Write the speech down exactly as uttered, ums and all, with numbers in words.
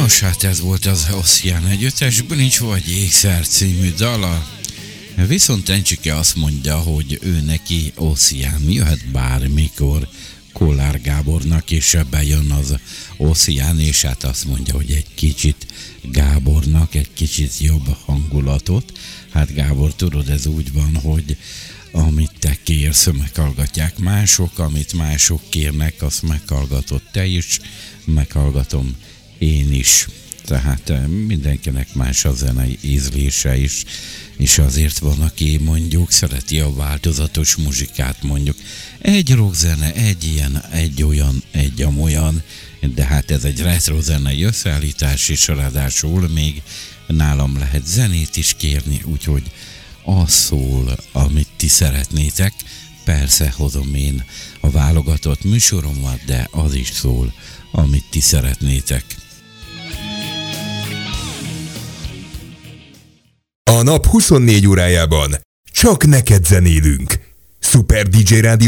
Nos, hát ez volt az Ocean együttesből, nincs vagy Ékszer című dala. Viszont Encsike azt mondja, hogy ő neki Ocean jöhet bármikor. Kollár Gábornak is bejön az Ocean, és hát azt mondja, hogy egy kicsit Gábornak egy kicsit jobb hangulatot. Hát Gábor, tudod, ez úgy van, hogy amit te kérsz, meghallgatják mások, amit mások kérnek, azt meghallgatod te is, meghallgatom én is. Tehát mindenkinek más a zenei ízlése is, és azért van, aki mondjuk szereti a változatos muzsikát, mondjuk egy rockzene, egy ilyen, egy olyan, egy amolyan, de hát ez egy retro zenei összeállítás, és ráadásul még nálam lehet zenét is kérni, úgyhogy az szól, amit ti szeretnétek. Persze hozom én a válogatott műsoromat, de az is szól, amit ti szeretnétek. A nap huszonnégy órájában csak neked zenélünk. Szuper dé dzsé Rádió